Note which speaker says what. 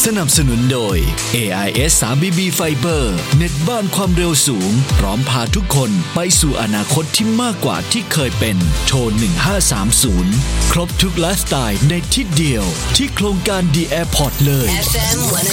Speaker 1: สนับสนุนโดย AIS 3BB Fiber เน็ตบ้านความเร็วสูงพร้อมพาทุกคนไปสู่อนาคตที่มากกว่าที่เคยเป็นโทร1530ครบทุกไลฟ์สไตล์ในที่เดียวที่โครงการ The Airport เลย
Speaker 2: FM